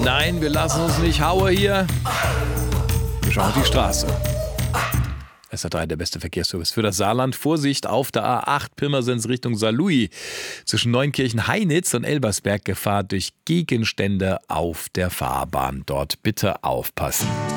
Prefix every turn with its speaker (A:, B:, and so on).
A: Nein, wir lassen uns nicht hauen hier. Wir schauen auf die Straße. SR3, der beste Verkehrsservice für das Saarland. Vorsicht auf der A8 Pirmasens Richtung Saarlouis. Zwischen Neunkirchen-Heinitz und Elbersberg Gefahr durch Gegenstände auf der Fahrbahn. Dort bitte aufpassen.